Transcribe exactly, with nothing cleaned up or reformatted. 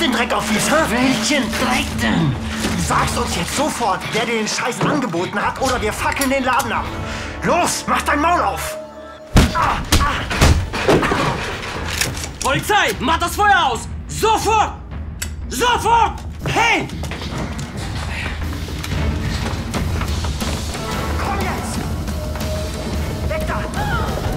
den Dreck aufwies, hä? Welchen Dreck denn? Du sagst uns jetzt sofort, wer dir den Scheiß angeboten hat, oder wir fackeln den Laden ab. Los, mach dein Maul auf! Ah, ah. Polizei, mach das Feuer aus! Sofort! Sofort! Hey,